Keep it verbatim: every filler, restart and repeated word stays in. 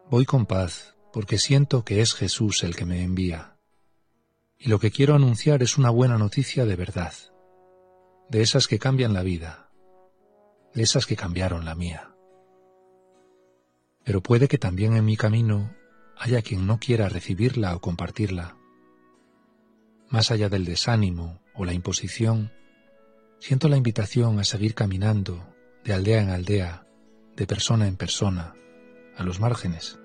Voy con paz, porque siento que es Jesús el que me envía. Y lo que quiero anunciar es una buena noticia de verdad, de esas que cambian la vida, de esas que cambiaron la mía. Pero puede que también en mi camino haya quien no quiera recibirla o compartirla. Más allá del desánimo o la imposición, siento la invitación a seguir caminando de aldea en aldea, de persona en persona, a los márgenes.